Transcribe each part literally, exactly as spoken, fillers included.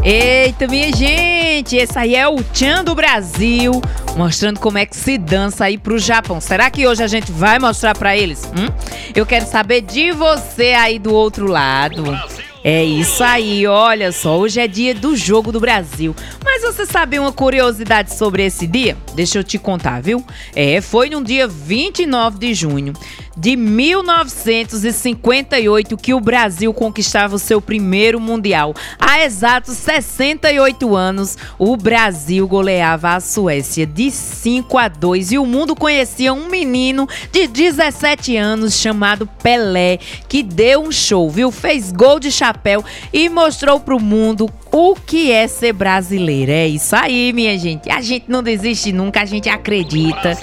Eita, minha gente, esse aí é o Tchan do Brasil, mostrando como é que se dança aí pro Japão. Será que hoje a gente vai mostrar pra eles? Hum? Eu quero saber de você aí do outro lado. É isso aí, olha só, hoje é dia do Jogo do Brasil. Mas você sabe uma curiosidade sobre esse dia? Deixa eu te contar, viu? É, foi no dia vinte e nove de junho de mil novecentos e cinquenta e oito que o Brasil conquistava o seu primeiro Mundial. Há exatos sessenta e oito anos, o Brasil goleava a Suécia de cinco a dois e o mundo conhecia um menino de dezessete anos chamado Pelé, que deu um show, viu? Fez gol de chapéu e mostrou pro mundo o que é ser brasileiro. É isso aí, minha gente. A gente não desiste nunca, a gente acredita.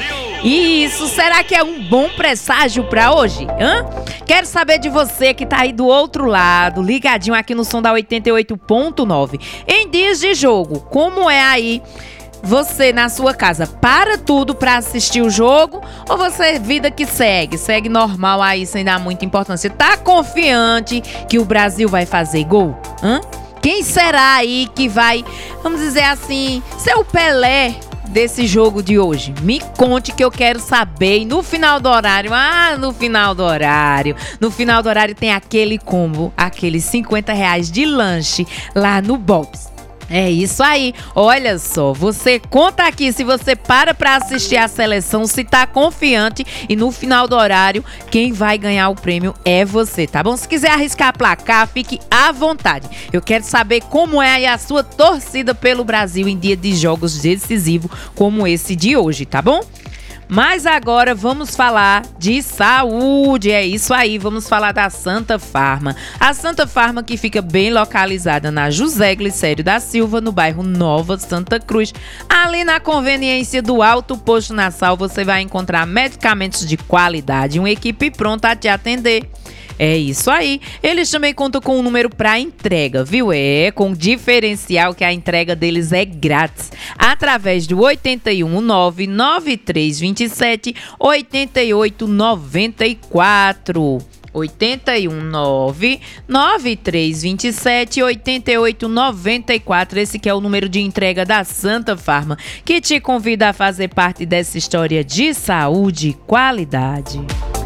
E isso, será que é um bom presságio pra hoje? Hã? Quero saber de você que tá aí do outro lado, ligadinho aqui no som da oitenta e oito ponto nove. Em dias de jogo, como é aí você na sua casa? Para tudo pra assistir o jogo ou você vida que segue? Segue normal aí sem dar muita importância? Tá confiante que o Brasil vai fazer gol? Hã? Quem será aí que vai, vamos dizer assim, ser o Pelé desse jogo de hoje? Me conte que eu quero saber. E no final do horário, ah, no final do horário, no final do horário tem aquele combo, aqueles cinquenta reais de lanche lá no Bob's. É isso aí, olha só, você conta aqui se você para pra assistir a seleção, se tá confiante e no final do horário, quem vai ganhar o prêmio é você, tá bom? Se quiser arriscar placar, fique à vontade. Eu quero saber como é aí a sua torcida pelo Brasil em dia de jogos decisivos como esse de hoje, tá bom? Mas agora vamos falar de saúde, é isso aí, vamos falar da Santa Farma. A Santa Farma que fica bem localizada na José Glicério da Silva, no bairro Nova Santa Cruz. Ali na conveniência do Alto Posto Nassau, você vai encontrar medicamentos de qualidade e uma equipe pronta a te atender. É isso aí. Eles também contam com um número para entrega, viu? É, com diferencial que a entrega deles é grátis. Através do oito um nove, nove três dois sete, oito oito nove quatro. oito um nove, nove três dois sete, oito oito nove quatro. Esse que é o número de entrega da Santa Farma, que te convida a fazer parte dessa história de saúde e qualidade.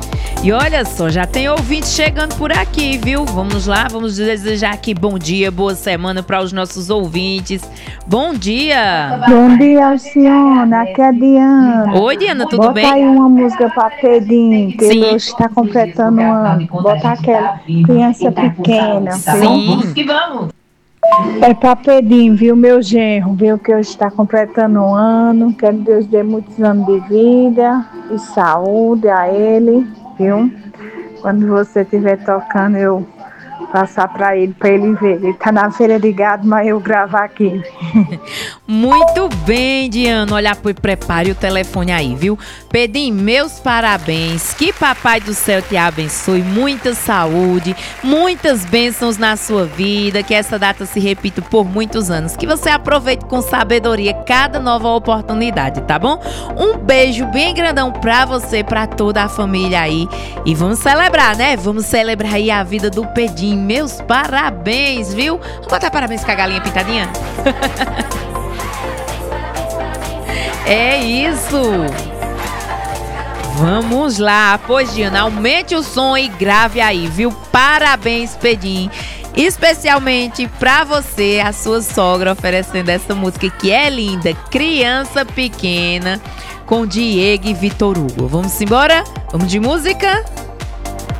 E olha só, já tem ouvinte chegando por aqui, viu? Vamos lá, vamos desejar aqui bom dia, boa semana para os nossos ouvintes. Bom dia! Bom dia, Alciona, aqui é a Diana. Oi, Diana, tudo Bota bem? Bota aí uma música para Pedrinho, que Sim. ele hoje está completando um ano. Bota aquela criança pequena, Sim. viu? É para Pedrinho, viu, meu genro, viu, que hoje está completando um ano. Que Deus dê muitos anos de vida e saúde a ele. Viu? Quando você estiver tocando, eu passar para ele, para ele ver. Ele tá na feira de gado, mas eu gravar aqui. Muito bem, Diana. Olha, pois prepare o telefone aí, viu? Pedrinho, meus parabéns. Que papai do céu te abençoe. Muita saúde, muitas bênçãos na sua vida. Que essa data se repita por muitos anos. Que você aproveite com sabedoria cada nova oportunidade, tá bom? Um beijo bem grandão pra você, pra toda a família aí. E vamos celebrar, né? Vamos celebrar aí a vida do Pedrinho. Meus parabéns, viu? Vamos botar parabéns com a galinha pintadinha? É isso! Vamos lá, pois Diana, aumente o som e grave aí, viu? Parabéns, Pedrinho! Especialmente pra você, a sua sogra, oferecendo essa música que é linda, Criança Pequena, com Diego e Vitor Hugo. Vamos embora? Vamos de música?